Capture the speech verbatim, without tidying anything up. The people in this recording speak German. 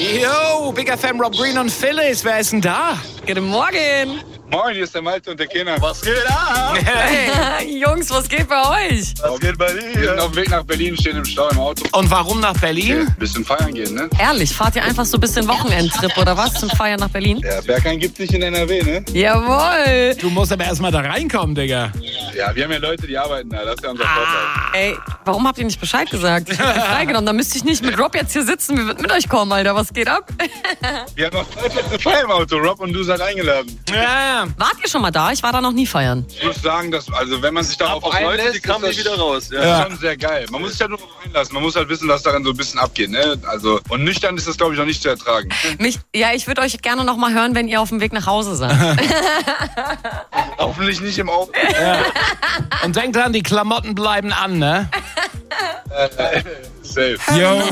Yo, Big F M, Rob Green und Phyllis, wer ist denn da? Guten Morgen. Moin, hier ist der Malte und der Kenner. Was geht ab? Hey. Jungs, was geht bei euch? Was geht bei dir? Wir sind auf dem Weg nach Berlin, stehen im Stau im Auto. Und warum nach Berlin? Ein bisschen feiern gehen, ne? Ehrlich, fahrt ihr einfach so ein bisschen Wochenendtrip oder was zum Feiern nach Berlin? Ja, Berghain gibt's nicht in N R W, ne? Jawohl. Du musst aber erstmal da reinkommen, Digga. Ja, wir haben ja Leute, die arbeiten da. Das ist ja unser Vorteil. Ey, warum habt ihr nicht Bescheid gesagt? Ich hab mich freigenommen, dann müsste ich nicht mit Rob jetzt hier sitzen. Wir würden mit euch kommen, Alter. Was geht ab? Wir haben noch zwei Plätze frei im Auto. Rob und du seid eingeladen. Ja, ja. Wart ihr schon mal da? Ich war da noch nie feiern. Ich muss sagen, dass, also wenn man sich darauf Auf Leute, die einlässt, kamen ist nicht das wieder raus. Ja. Das ist schon sehr geil. Man muss sich ja nur darauf einlassen. Man muss halt wissen, was daran so ein bisschen abgeht, ne? Also, und nüchtern ist das, glaube ich, noch nicht zu ertragen. Mich, ja, ich würde euch gerne noch mal hören, wenn ihr auf dem Weg nach Hause seid. Hoffentlich nicht im Auto. Und denk dran, die Klamotten bleiben an, ne? Safe. Yo.